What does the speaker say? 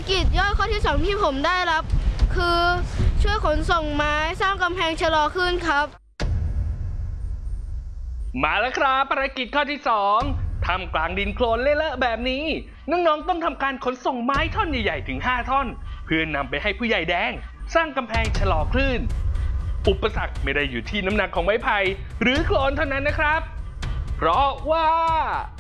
กิจย่อยข้อที่2ที่ผมได้รับคือช่วยขนส่งไม้สร้างกำแพงชะลอคลื่นครับมาแล้วครับภารกิจข้อที่2ท่ามกลางดินโคลนเลอะๆแบบนี้น้องๆต้องทำการขนส่งไม้ท่อนใหญ่ๆถึง5ท่อนเพื่อนำไปให้ผู้ใหญ่แดงสร้างกำแพงชะลอคลื่นอุปสรรคไม่ได้อยู่ที่น้ำหนักของไม้ไผ่หรือโคลนเท่านั้นนะครับเพราะว่า